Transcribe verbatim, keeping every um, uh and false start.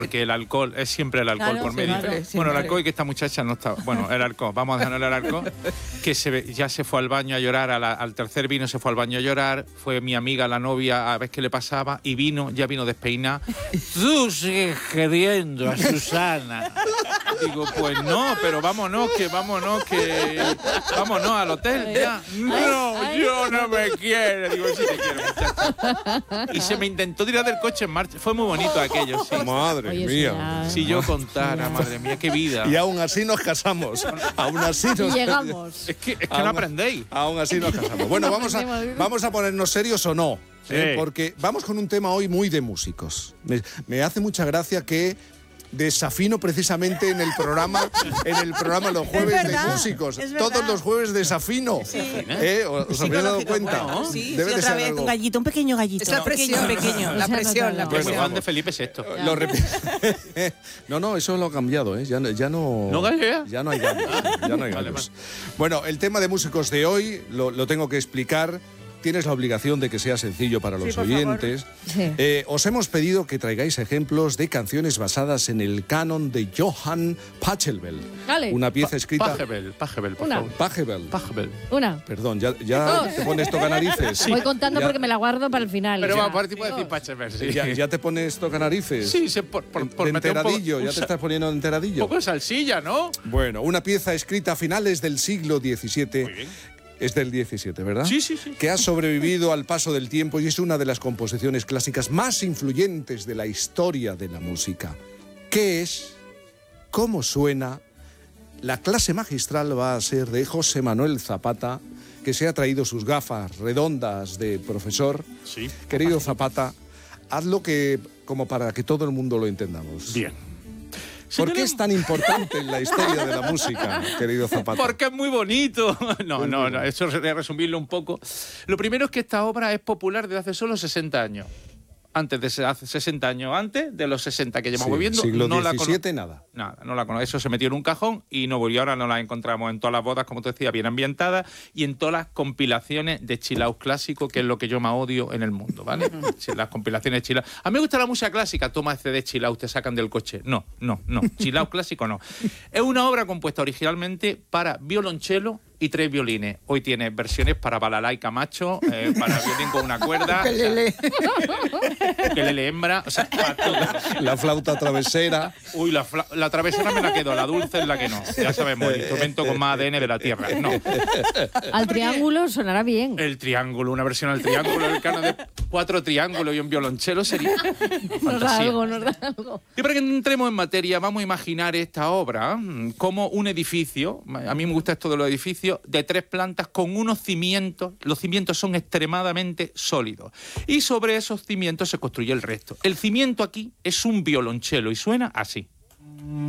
Porque el alcohol es siempre el alcohol Claro, por medio. siempre, Bueno, siempre. el alcohol y que esta muchacha no estaba. Bueno, el alcohol, vamos a dejarlo el alcohol. Que se ve, ya se fue al baño a llorar, a la, al tercer vino se fue al baño a llorar. Fue mi amiga, la novia, a ver qué le pasaba. Y vino, ya vino despeinada. Tú sigues queriendo a Susana. Digo, pues no, pero vámonos, que vámonos, que. Vámonos al hotel ya. No, yo no me quiero. Digo, sí te quiero, muchacha. Y se me intentó tirar del coche en marcha. Fue muy bonito aquello, sí. Madre Oye, mía. será- Si yo contara, madre mía, qué vida. Y aún así nos casamos. Aún así nos Y llegamos. Es que, es que Aún- no aprendéis. Aún así nos casamos. Bueno, vamos a, vamos a ponernos serios o no. ¿eh? Sí. Porque vamos con un tema hoy muy de músicos. Me, me hace mucha gracia que desafino precisamente en el programa, en el programa los jueves de verdad, músicos. es verdad. Todos los jueves desafino. ¿Eh? ¿Os, os habéis dado cuenta? Bueno, sí, Debe sí, de otra ser vez, algo. un gallito, un pequeño gallito. Es la presión, Pequeño, pequeño. la Se ha presión, la notado. Pues presión. fan de Felipe sexto. Lo rep- no, no, eso lo ha cambiado, ¿eh? Ya, no- ya no. ¿No gallea? Ya no hay gallos. Ya no hay Vale, gallos. Bueno, el tema de músicos de hoy lo, lo tengo que explicar. Tienes la obligación de que sea sencillo para los Sí, por oyentes. Sí. Eh, os hemos pedido que traigáis ejemplos de canciones basadas en el canon de Johann Pachelbel. Vale. Una pieza escrita. Pachelbel, Pachelbel, por Una. favor. Pachelbel. Pachelbel. Una. Perdón, ya, ya Dos. te pones tocanarices. Voy contando Ya- porque me la guardo para el final. Pero O sea, va, por ti puedes decir dos. Pachelbel, sí. Ya, ya te pones tocanarices. Sí, se- por, por, por de meter un poco, enteradillo, un ya te sa- estás poniendo un enteradillo. poco de salsilla, ¿no? Bueno, una pieza escrita a finales del siglo diecisiete. Muy bien. Es del diecisiete, ¿verdad? Sí, sí, sí. Que ha sobrevivido al paso del tiempo y es una de las composiciones clásicas más influyentes de la historia de la música. ¿Qué es? ¿Cómo suena? La clase magistral va a ser de José Manuel Zapata, que se ha traído sus gafas redondas de profesor. Sí. Querido Zapata, hazlo que, como para que todo el mundo lo entendamos. Bien. ¿Por qué es tan importante en la historia de la música, querido Zapata? Porque es muy bonito. No, no, no, eso sería resumirlo un poco. Lo primero es que esta obra es popular desde hace solo sesenta años. Antes de ese- hace sesenta años antes de los sesenta que llevamos Sí, viviendo, siglo no la cono- diecisiete, nada. Nada, no la conozco. Eso se metió en un cajón y no volvió. Ahora no la encontramos en todas las bodas, como tú decías, bien ambientadas y en todas las compilaciones de chill out clásico, que es lo que yo más odio en el mundo, ¿vale? Sí, las compilaciones de chill out. A mí me gusta la música clásica. Toma C D chill out, te sacan del coche. No, no, no. Chill out clásico no. Es una obra compuesta originalmente para violonchelo y tres violines. Hoy tiene versiones para balalaika macho, eh, para violín con una cuerda, Ukelele. ukelele hembra, o sea, para todo. La flauta travesera. Uy, la, fla- la travesera me la quedo, la dulce es la que no. Ya sabemos, el instrumento con más A D N de la Tierra. No. Al triángulo sonará bien. El triángulo, una versión al triángulo, el canon de cuatro triángulos y un violonchelo sería Nos da fantasía. algo, nos da algo. Y para que entremos en materia, vamos a imaginar esta obra mm, como un edificio, a mí me gusta esto de los edificios, de tres plantas con unos cimientos. Los cimientos son extremadamente sólidos. Y sobre esos cimientos se construye el resto. El cimiento aquí es un violonchelo y suena así.